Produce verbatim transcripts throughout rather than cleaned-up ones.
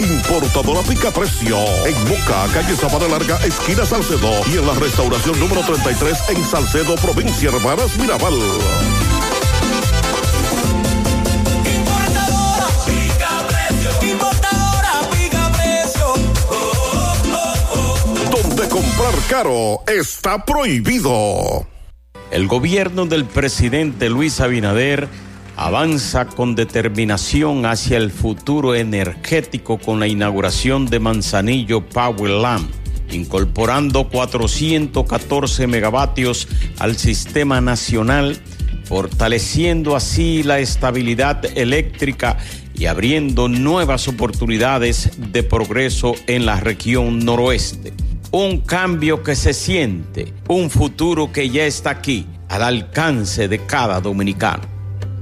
Importadora Pica Precio. En Moca, calle Sabana Larga, esquina Salcedo. Y en la restauración número treinta y tres en Salcedo, provincia Hermanas Mirabal. Importadora Pica Precio. Importadora Pica Precio. Oh, oh, oh. Donde comprar caro está prohibido. El gobierno del presidente Luis Abinader avanza con determinación hacia el futuro energético con la inauguración de Manzanillo Powerland, incorporando cuatrocientos catorce megavatios al sistema nacional, fortaleciendo así la estabilidad eléctrica y abriendo nuevas oportunidades de progreso en la región noroeste. Un cambio que se siente, un futuro que ya está aquí, al alcance de cada dominicano.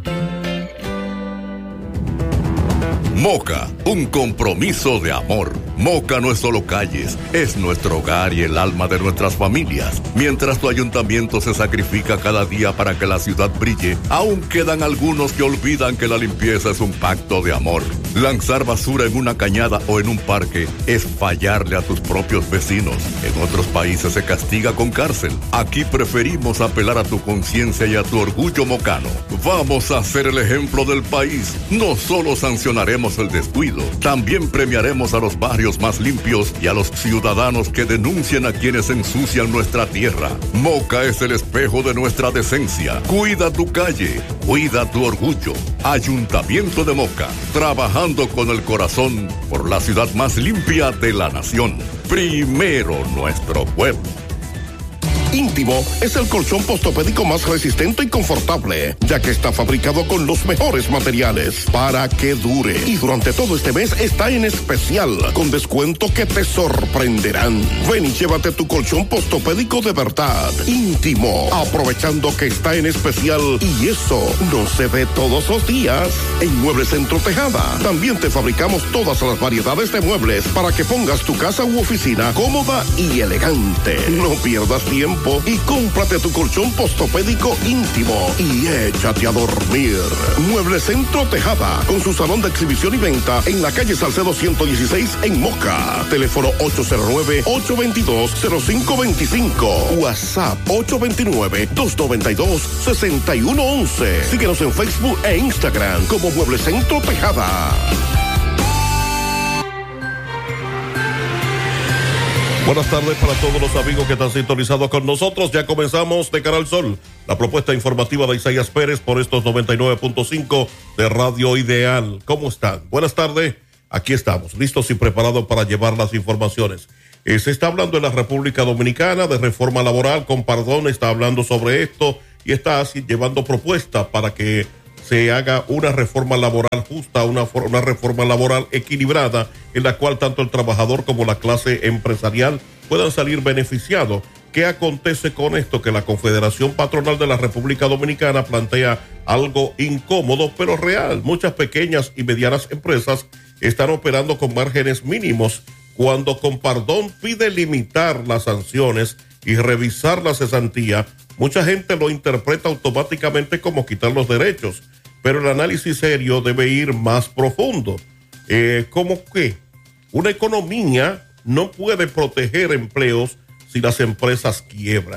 Moca, un compromiso de amor. Moca no es solo calles, es nuestro hogar y el alma de nuestras familias. Mientras tu ayuntamiento se sacrifica cada día para que la ciudad brille, aún quedan algunos que olvidan que la limpieza es un pacto de amor. Lanzar basura en una cañada o en un parque es fallarle a tus propios vecinos. En otros países se castiga con cárcel. Aquí preferimos apelar a tu conciencia y a tu orgullo mocano. Vamos a ser el ejemplo del país. No solo sancionaremos el descuido, también premiaremos a los barrios más limpios y a los ciudadanos que denuncien a quienes ensucian nuestra tierra. Moca es el espejo de nuestra decencia. Cuida tu calle, cuida tu orgullo. Ayuntamiento de Moca, trabajando con el corazón por la ciudad más limpia de la nación. Primero nuestro pueblo. Íntimo es el colchón postopédico más resistente y confortable, ya que está fabricado con los mejores materiales para que dure. Y durante todo este mes está en especial, con descuento que te sorprenderán. Ven y llévate tu colchón postopédico de verdad. Íntimo, aprovechando que está en especial, y eso no se ve todos los días. En Muebles Centro Tejada también te fabricamos todas las variedades de muebles para que pongas tu casa u oficina cómoda y elegante. No pierdas tiempo y cómprate tu colchón postopédico Íntimo y échate a dormir. Mueble Centro Tejada, con su salón de exhibición y venta en la calle Salcedo ciento dieciséis en Moca. Teléfono ocho cero nueve, ocho dos dos, cero cinco dos cinco. WhatsApp ocho dos nueve, dos nueve dos, seis uno uno uno. Síguenos en Facebook e Instagram como Mueble Centro Tejada. Buenas tardes para todos los amigos que están sintonizados con nosotros. Ya comenzamos De Cara al Sol, la propuesta informativa de Isaías Pérez por estos noventa y nueve punto cinco de Radio Ideal. ¿Cómo están? Buenas tardes. Aquí estamos, listos y preparados para llevar las informaciones. Eh, se está hablando en la República Dominicana de reforma laboral. Compardón está hablando sobre esto y está así llevando propuestas para que se haga una reforma laboral justa, una, una reforma laboral equilibrada, en la cual tanto el trabajador como la clase empresarial puedan salir beneficiados. ¿Qué acontece con esto? Que la Confederación Patronal de la República Dominicana plantea algo incómodo, pero real. Muchas pequeñas y medianas empresas están operando con márgenes mínimos. Cuando Compardón pide limitar las sanciones y revisar la cesantía, mucha gente lo interpreta automáticamente como quitar los derechos, pero el análisis serio debe ir más profundo. Eh, ¿Cómo que? Una economía no puede proteger empleos si las empresas quiebran,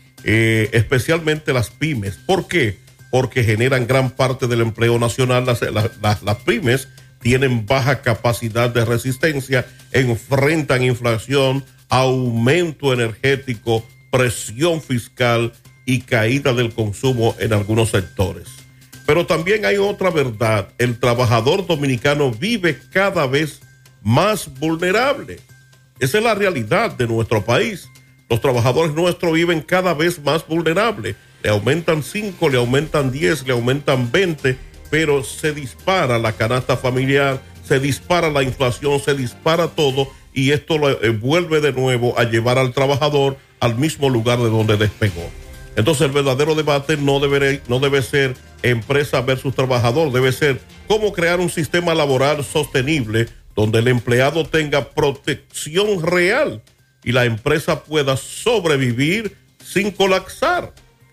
eh, especialmente las pymes. ¿Por qué? Porque generan gran parte del empleo nacional. Las, las, las, las pymes tienen baja capacidad de resistencia, enfrentan inflación, aumento energético, presión fiscal y caída del consumo en algunos sectores. Pero también hay otra verdad: el trabajador dominicano vive cada vez más vulnerable. Esa es la realidad de nuestro país. Los trabajadores nuestros viven cada vez más vulnerables. Le aumentan cinco, le aumentan diez, le aumentan veinte, pero se dispara la canasta familiar, se dispara la inflación, se dispara todo, y esto lo eh, vuelve de nuevo a llevar al trabajador al mismo lugar de donde despegó. Entonces el verdadero debate no debe, no debe ser empresa versus trabajador, debe ser cómo crear un sistema laboral sostenible donde el empleado tenga protección real y la empresa pueda sobrevivir sin colapsar.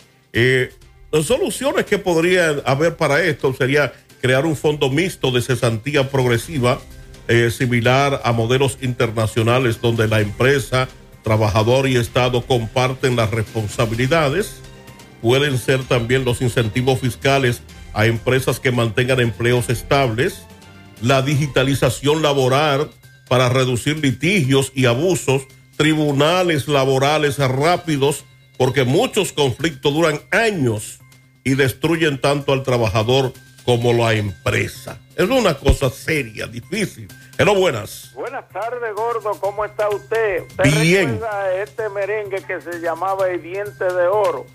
Eh, las soluciones que podrían haber para esto sería crear un fondo mixto de cesantía progresiva eh, similar a modelos internacionales donde la empresa, trabajador y Estado comparten las responsabilidades. Pueden ser también los incentivos fiscales a empresas que mantengan empleos estables, la digitalización laboral para reducir litigios y abusos, tribunales laborales rápidos, porque muchos conflictos duran años y destruyen tanto al trabajador como la empresa. Es una cosa seria, difícil. Hello, buenas. Buenas tardes, gordo. ¿Cómo está usted? ¿Usted Bien. recuerda este merengue que se llamaba El Diente de Oro?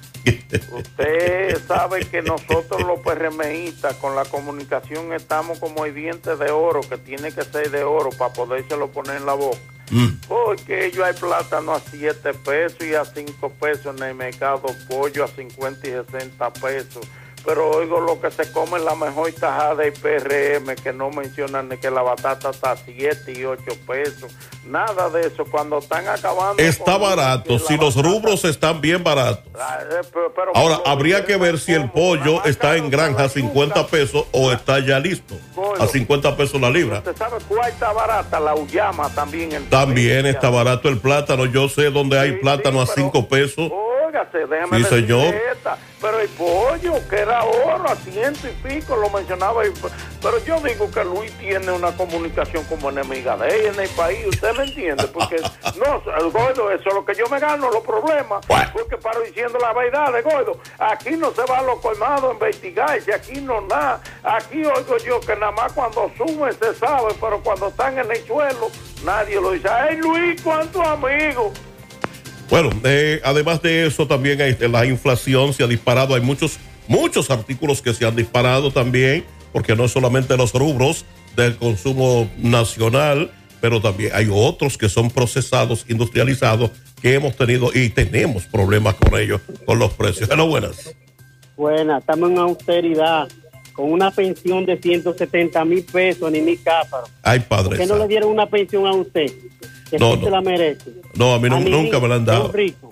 Usted sabe que nosotros los PRMistas con la comunicación estamos como el diente de oro, que tiene que ser de oro para podérselo poner en la boca. Mm. Porque ellos hay plátano a siete pesos y a cinco pesos en el mercado, pollo a cincuenta y sesenta pesos. Pero oigo lo que se come la mejor tajada del P R M, que no mencionan ni que la batata está a siete y ocho pesos. Nada de eso, cuando están acabando. Está barato, si los rubros están bien baratos. Pero, pero Ahora, habría que ver si el pollo está en granja a cincuenta pesos o está ya listo a cincuenta pesos la libra. ¿Usted sabe cuál está barata? La uyama también. En también está barato el plátano. Yo sé dónde hay sí, plátano sí, a cinco pesos. Óigase, déjeme sí, señor. Esta. Pero el pollo, que era oro a ciento y pico, lo mencionaba. Pero yo digo que Luis tiene una comunicación como enemiga de él en el país. ¿Usted me entiende? Porque, no, el gordo, eso es lo que yo me gano, los problemas. Porque paro diciendo la verdad de gordo. Aquí no se va a los colmados a investigarse, aquí no nada. Aquí oigo yo que nada más cuando sube se sabe, pero cuando están en el suelo, nadie lo dice. ¡Ay, Luis, cuántos amigos! Bueno, eh, además de eso también hay, la inflación se ha disparado, hay muchos, muchos artículos que se han disparado también, porque no solamente los rubros del consumo nacional, pero también hay otros que son procesados, industrializados, que hemos tenido y tenemos problemas con ellos, con los precios. Hello, buenas. Buenas, estamos en austeridad, con una pensión de ciento setenta mil pesos en mi cáparo. Ay, padre. ¿Por qué no le dieron una pensión a usted? Que no, usted no. se la merece. No, a mí no, a nunca me la han dado. Rico.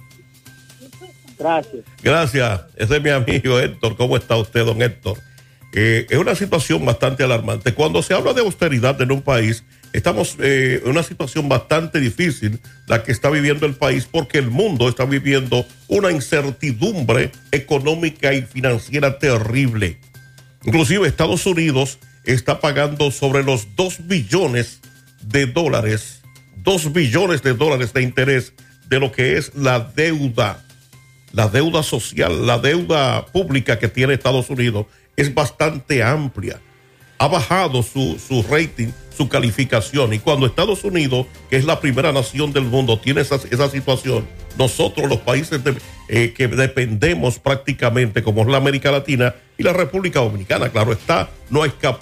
Gracias. Gracias. Ese es mi amigo Héctor. ¿Cómo está usted, don Héctor? Eh, es una situación bastante alarmante. Cuando se habla de austeridad en un país, estamos eh, en una situación bastante difícil, la que está viviendo el país, porque el mundo está viviendo una incertidumbre económica y financiera terrible. Inclusive Estados Unidos está pagando sobre los dos billones de dólares, dos billones de dólares de interés de lo que es la deuda, la deuda social, la deuda pública que tiene Estados Unidos es bastante amplia. Ha bajado su, su rating, su calificación, y cuando Estados Unidos, que es la primera nación del mundo, tiene esa, esa situación, nosotros los países de, eh, que dependemos prácticamente, como es la América Latina y la República Dominicana, claro está, no hay capacidad